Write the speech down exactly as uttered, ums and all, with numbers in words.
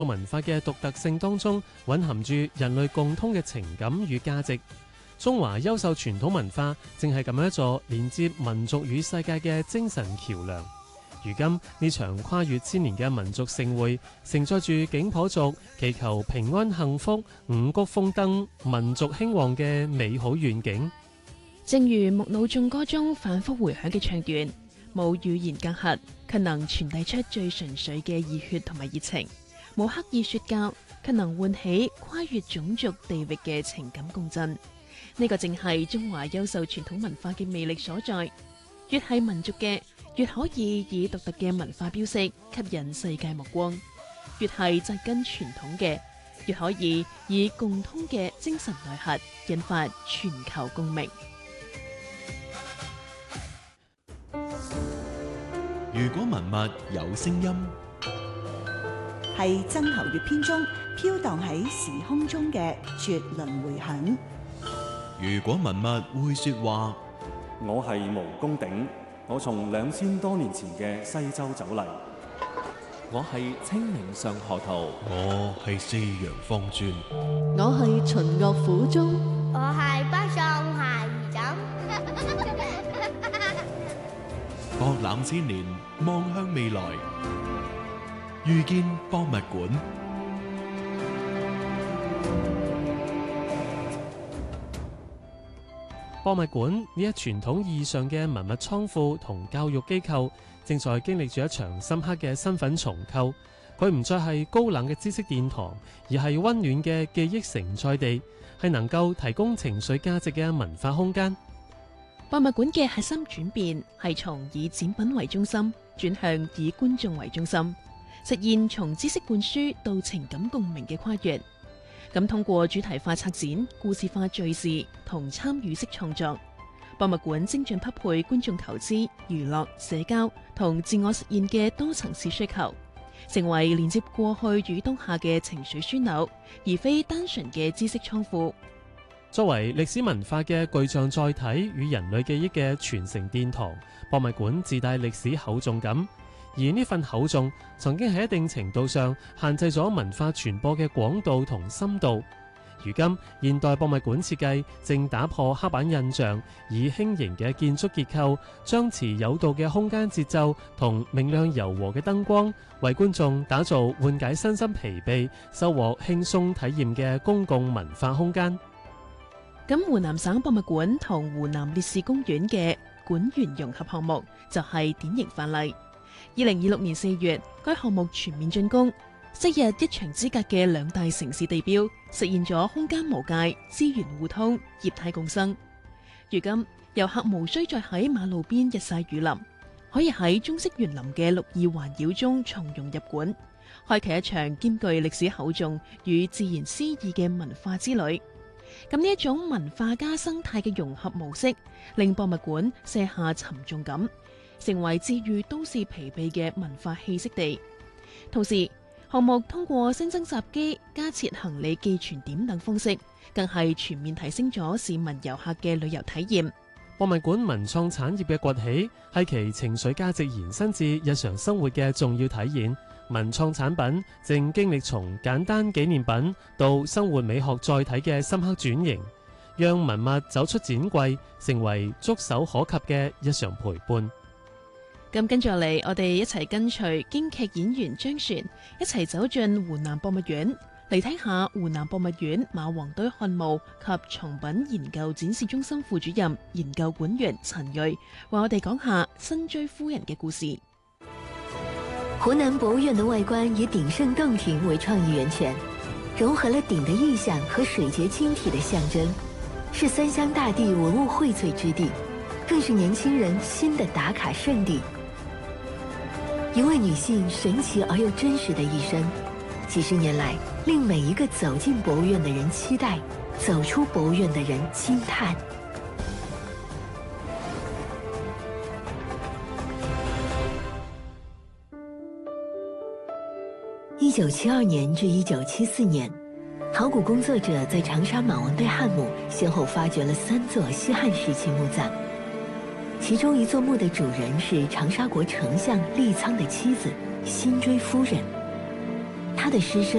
文化嘅獨特性當中，蘊含住人類共通嘅情感與價值。中華優秀傳統文化正係咁樣一座連接民族與世界嘅精神橋樑。如今呢場跨越千年嘅民族盛會，承載住景頗族祈求平安幸福、五穀豐登、民族興旺嘅美好願景。 正如木腦眾歌中反覆回響嘅唱段，冇語言隔閡，卻能傳遞出最純粹嘅熱血同埋熱情；冇刻意說教，卻能喚起跨越種族地域嘅情感共振。呢個正係中華優秀傳統文化嘅魅力所在。越係民族嘅，越可以以獨特嘅文化標識吸引世界目光；越係扎根傳統嘅，越可以以共通嘅精神內核引發全球共鳴。 如果文物有聲音， 係曾侯乙編中飄蕩喺時空中嘅絕倫迴響。 如果文物會說話， 我係毛公鼎，我從兩千多年前嘅西周走嚟。 我係清明上河圖， 我係四陽方尊， 我係秦樂府中， 我係北宋孩兒枕。 博覽千年，望向未來，遇見博物館。 博物館呢一傳統意義上嘅文物倉庫同教育機構，正在經歷住一場深刻嘅身份重構。佢唔再係高冷嘅知識殿堂，而係溫暖嘅記憶承載地，係能夠提供情緒價值嘅文化空間。 博物館嘅核心轉變係從以展品為中心，轉向以觀眾為中心，實現從知識灌輸到情感共鳴嘅跨越。咁通過主題化策展、故事化敘事同參與式創作，博物館精準匹配觀眾投資、娛樂、社交同自我實現嘅多層次需求，成為連接過去與當下嘅情緒樞紐，而非單純嘅知識倉庫。 作為歷史文化嘅具象載體與人類記憶嘅傳承殿堂，博物館自帶歷史厚重感，而呢份厚重曾經喺一定程度上限制咗文化傳播嘅廣度同深度。如今現代博物館設計正打破刻板印象，以輕盈嘅建築結構、張弛有度嘅空間節奏同明亮柔和嘅燈光，為觀眾打造緩解身心疲憊、收穫輕鬆體驗嘅公共文化空間。 咁湖南省博物館同湖南烈士公園嘅館園融合項目就係典型範例。二零二六年四月，該項目全面竣工，昔日一牆之隔嘅兩大城市地標，實現咗空間無界、資源互通、業態共生。如今，遊客無需再喺馬路邊日曬雨淋，可以喺中式園林嘅綠意環繞中從容入館，開啟一場兼具歷史厚重與自然詩意嘅文化之旅。咁呢一種文化加生態嘅融合模式，令博物館卸下沉重感，成為治愈都市疲憊嘅文化氣息地。同時，項目通過新增閘機、加設行李寄存點等方式，更係全面提升咗市民遊客嘅旅遊體驗。 博物館文創產業嘅崛起，係其情緒價值延伸至日常生活嘅重要體現。文創產品正經歷從簡單紀念品到生活美學載體嘅深刻轉型，讓文物走出展櫃，成為觸手可及嘅日常陪伴。 咁跟住嚟，我哋一齊跟隨京劇演員張璇一齊走進湖南博物院，嚟聽下湖南博物院馬王堆漢墓及藏品研究展示中心副主任、研究館員陳瑞，為我哋講下辛追夫人嘅故事。 湖南博物院的外觀以鼎盛洞庭為創意源泉，融合了鼎的意象和水結晶體的象徵，是三湘大地文物薈萃之地，更是年輕人新的打卡聖地。一位女性神奇而又真實的一生，幾十年來令每一個走進博物院的人期待，走出博物院的人驚嘆。一九七二年至一九七四年，考古工作者在長沙馬王堆漢墓先後發掘了三座西漢時期墓葬，其中一座墓的主人是長沙國丞相李滄的妻子辛追夫人。她的師生